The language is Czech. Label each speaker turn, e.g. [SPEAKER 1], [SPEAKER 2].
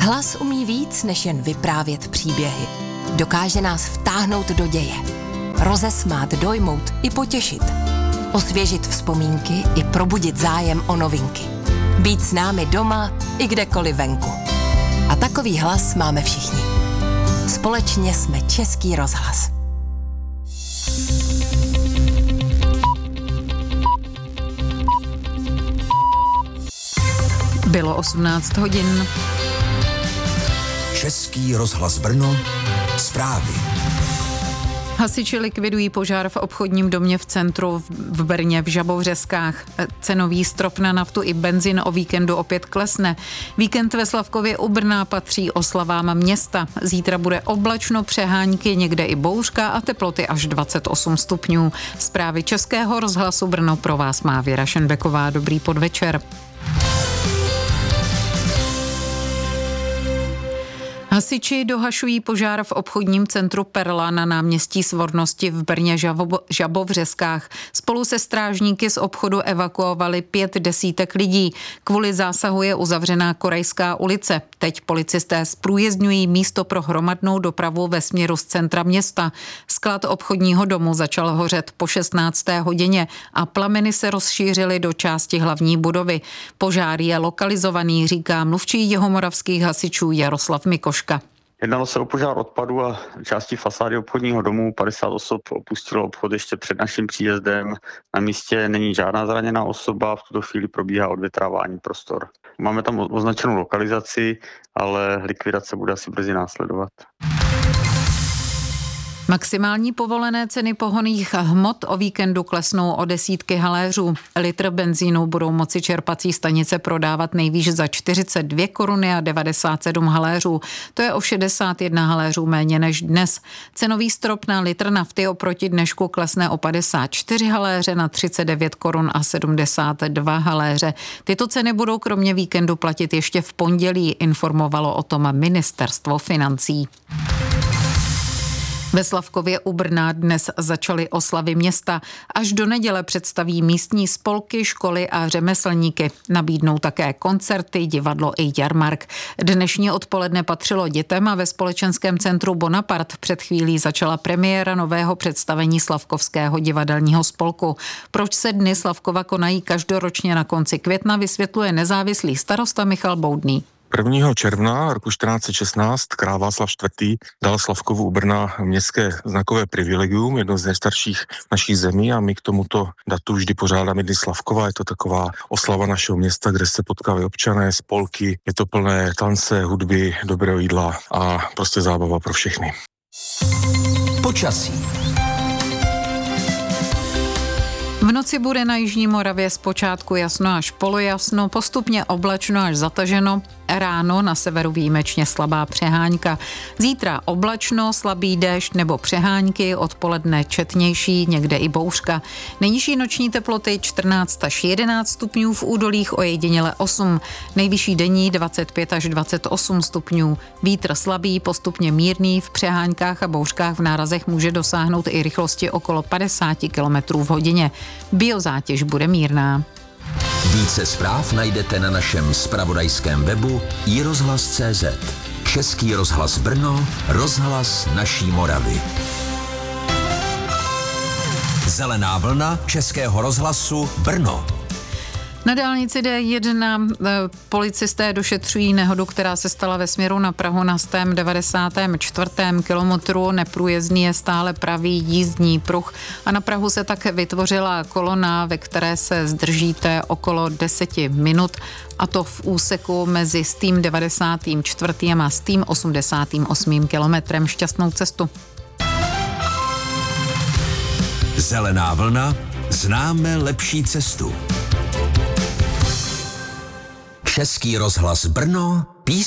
[SPEAKER 1] Hlas umí víc, než jen vyprávět příběhy. Dokáže nás vtáhnout do děje. Rozesmát, dojmout i potěšit. Osvěžit vzpomínky i probudit zájem o novinky. Být s námi doma i kdekoliv venku. A takový hlas máme všichni. Společně jsme Český rozhlas.
[SPEAKER 2] Bylo 18 hodin.
[SPEAKER 3] Český rozhlas Brno, zprávy.
[SPEAKER 2] Hasiči likvidují požár v obchodním domě v centru v Brně v Žabovřeskách. Cenový strop na naftu i benzin o víkendu opět klesne. Víkend ve Slavkově u Brna patří oslavám města. Zítra bude oblačno, přehánky, někde i bouřka a teploty až 28 stupňů. Zprávy Českého rozhlasu Brno pro vás má Věra Šenbeková. Dobrý podvečer. Hasiči dohašují požár v obchodním centru Perla na náměstí Svornosti v Brně Žabovřeskách. Spolu se strážníky z obchodu evakuovali 5 desítek lidí. Kvůli zásahu je uzavřená Korejská ulice. Teď policisté zprůjezdňují místo pro hromadnou dopravu ve směru z centra města. Sklad obchodního domu začal hořet po 16. hodině a plameny se rozšířily do části hlavní budovy. Požár je lokalizovaný, říká mluvčí jihomoravských hasičů Jaroslav Mikoška.
[SPEAKER 4] Jednalo se o požár odpadu a části fasády obchodního domu. 50 osob opustilo obchod ještě před naším příjezdem. Na místě není žádná zraněná osoba, v tuto chvíli probíhá odvětrávání prostor. Máme tam označenou lokalizaci, ale likvidace bude asi brzy následovat.
[SPEAKER 2] Maximální povolené ceny pohonných hmot o víkendu klesnou o desítky haléřů. Litr benzínu budou moci čerpací stanice prodávat nejvýš za 42 koruny a 97 haléřů. To je o 61 haléřů méně než dnes. Cenový strop na litr nafty oproti dnešku klesne o 54 haléře na 39 korun a 72 haléře. Tyto ceny budou kromě víkendu platit ještě v pondělí, informovalo o tom Ministerstvo financí. Ve Slavkově u Brna dnes začaly oslavy města. Až do neděle představí místní spolky, školy a řemeslníky. Nabídnou také koncerty, divadlo i jarmark. Dnešní odpoledne patřilo dětem a ve společenském centru Bonaparte před chvílí začala premiéra nového představení Slavkovského divadelního spolku. Proč se dny Slavkova konají každoročně na konci května, vysvětluje nezávislý starosta Michal Boudný.
[SPEAKER 5] 1. června roku 1416 král Václav IV. Dal Slavkovu u Brna městské znakové privilegium, jedno z nejstarších naší zemí, a my k tomuto datu vždy pořádáme Dny Slavkova. Je to taková oslava našeho města, kde se potkávají občané, spolky, je to plné tance, hudby, dobrého jídla a prostě zábava pro všechny.
[SPEAKER 3] Počasí.
[SPEAKER 2] V noci bude na jižní Moravě zpočátku jasno až polojasno, postupně oblačno až zataženo, ráno na severu výjimečně slabá přehánka. Zítra oblačno, slabý déšť nebo přehánky, odpoledne četnější, někde i bouřka. Nejnižší noční teploty 14 až 11 stupňů, v údolích ojediněle 8, nejvyšší denní 25 až 28 stupňů. Vítr slabý, postupně mírný, v přeháňkách a bouřkách v nárazech může dosáhnout i rychlosti okolo 50 km v hodině. Biozátěž bude mírná.
[SPEAKER 3] Více zpráv najdete na našem zpravodajském webu iRozhlas.cz. Český rozhlas Brno, rozhlas naší Moravy. Zelená vlna Českého rozhlasu Brno.
[SPEAKER 2] Na dálnici D1 policisté došetřují nehodu, která se stala ve směru na Prahu na 194. kilometru. Neprůjezdný je stále pravý jízdní pruh a na Prahu se tak vytvořila kolona, ve které se zdržíte okolo 10 minut, a to v úseku mezi s tím 94. a s tím 88. kilometrem. Šťastnou cestu.
[SPEAKER 3] Zelená vlna, známe lepší cestu. Český rozhlas Brno,